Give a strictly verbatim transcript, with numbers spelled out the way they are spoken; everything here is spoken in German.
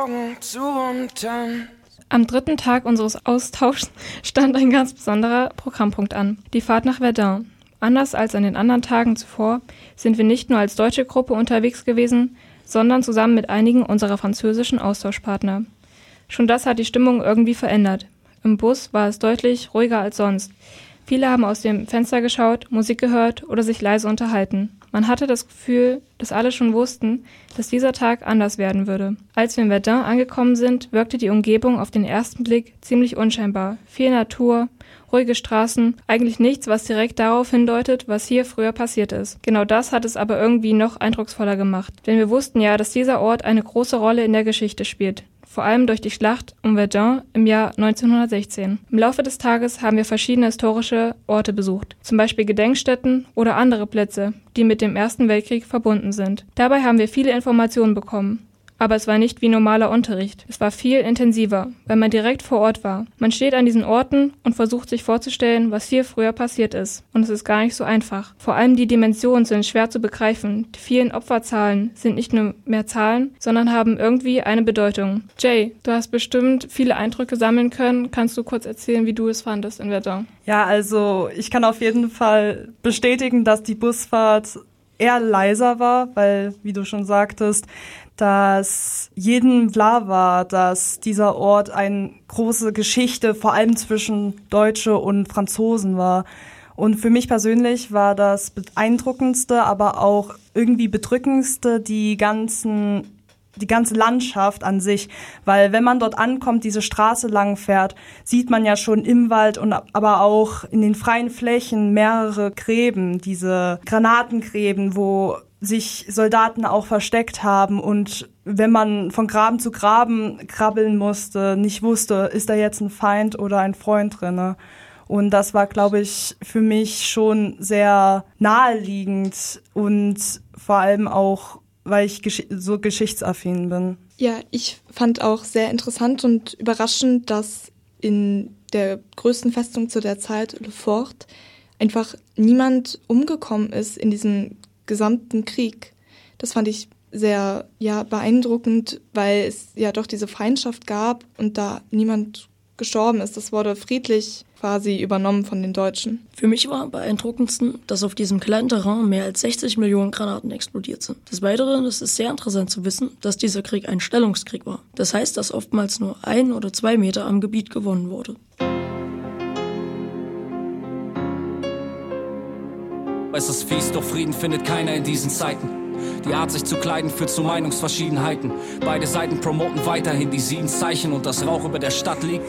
Augen zu und dann. Am dritten Tag unseres Austauschs stand ein ganz besonderer Programmpunkt an, die Fahrt nach Verdun. Anders als an den anderen Tagen zuvor sind wir nicht nur als deutsche Gruppe unterwegs gewesen, sondern zusammen mit einigen unserer französischen Austauschpartner. Schon das hat die Stimmung irgendwie verändert. Im Bus war es deutlich ruhiger als sonst. Viele haben aus dem Fenster geschaut, Musik gehört oder sich leise unterhalten. Man hatte das Gefühl, dass alle schon wussten, dass dieser Tag anders werden würde. Als wir in Verdun angekommen sind, wirkte die Umgebung auf den ersten Blick ziemlich unscheinbar. Viel Natur, ruhige Straßen, eigentlich nichts, was direkt darauf hindeutet, was hier früher passiert ist. Genau das hat es aber irgendwie noch eindrucksvoller gemacht. Denn wir wussten ja, dass dieser Ort eine große Rolle in der Geschichte spielt. Vor allem durch die Schlacht um Verdun im Jahr neunzehnhundertsechzehn. Im Laufe des Tages haben wir verschiedene historische Orte besucht, zum Beispiel Gedenkstätten oder andere Plätze, die mit dem Ersten Weltkrieg verbunden sind. Dabei haben wir viele Informationen bekommen. Aber es war nicht wie normaler Unterricht. Es war viel intensiver, weil man direkt vor Ort war. Man steht an diesen Orten und versucht sich vorzustellen, was hier früher passiert ist. Und es ist gar nicht so einfach. Vor allem die Dimensionen sind schwer zu begreifen. Die vielen Opferzahlen sind nicht nur mehr Zahlen, sondern haben irgendwie eine Bedeutung. Jay, du hast bestimmt viele Eindrücke sammeln können. Kannst du kurz erzählen, wie du es fandest in Verdun? Ja, also ich kann auf jeden Fall bestätigen, dass die Busfahrt eher leiser war, weil, wie du schon sagtest, dass jedem klar war, dass dieser Ort eine große Geschichte, vor allem zwischen Deutsche und Franzosen war. Und für mich persönlich war das beeindruckendste, aber auch irgendwie bedrückendste die ganzen, die ganze Landschaft an sich. Weil wenn man dort ankommt, diese Straße lang fährt, sieht man ja schon im Wald und aber auch in den freien Flächen mehrere Gräben, diese Granatengräben, wo sich Soldaten auch versteckt haben und wenn man von Graben zu Graben krabbeln musste, nicht wusste, ist da jetzt ein Feind oder ein Freund drinne. Und das war, glaube ich, für mich schon sehr naheliegend und vor allem auch, weil ich gesch- so geschichtsaffin bin. Ja, ich fand auch sehr interessant und überraschend, dass in der größten Festung zu der Zeit, Le Fort, einfach niemand umgekommen ist in diesem gesamten Krieg. Das fand ich sehr ja, beeindruckend, weil es ja doch diese Feindschaft gab und da niemand gestorben ist. Das wurde friedlich quasi übernommen von den Deutschen. Für mich war am beeindruckendsten, dass auf diesem kleinen Terrain mehr als sechzig Millionen Granaten explodiert sind. Des Weiteren ist es sehr interessant zu wissen, dass dieser Krieg ein Stellungskrieg war. Das heißt, dass oftmals nur ein oder zwei Meter am Gebiet gewonnen wurde. Es ist fies, doch Frieden findet keiner in diesen Zeiten. Die Art, sich zu kleiden, führt zu Meinungsverschiedenheiten. Beide Seiten promoten weiterhin die sieben Zeichen und das Rauch über der Stadt liegt.